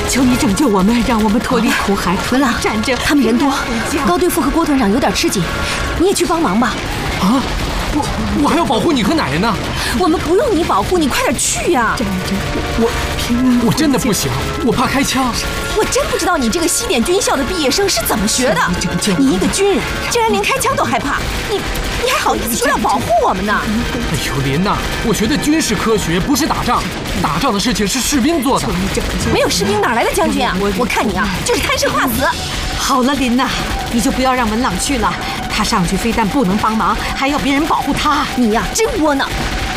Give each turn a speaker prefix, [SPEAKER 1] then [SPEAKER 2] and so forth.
[SPEAKER 1] 求你拯救我们，让我们脱离苦海，
[SPEAKER 2] 文朗，
[SPEAKER 1] 战争。
[SPEAKER 2] 他们人多，高队副和郭团长有点吃紧，你也去帮忙吧。
[SPEAKER 3] 啊！我还要保护你和奶奶呢。
[SPEAKER 2] 我们不用你保护，你快点去呀！
[SPEAKER 3] 我真的不行，我怕开枪。
[SPEAKER 2] 我真不知道你这个西点军校的毕业生是怎么学的。你一个军人，竟然连开枪都害怕，你还好意思说要保护我们呢？
[SPEAKER 3] 哎呦，琳娜，我学的军事科学，不是打仗，打仗的事情是士兵做的。
[SPEAKER 2] 没有士兵哪来的将军啊？我看你啊，就是贪生怕死。
[SPEAKER 1] 好了，琳娜，你就不要让文朗去了。他上去非但不能帮忙，还要别人保护他。
[SPEAKER 2] 你呀，真窝囊。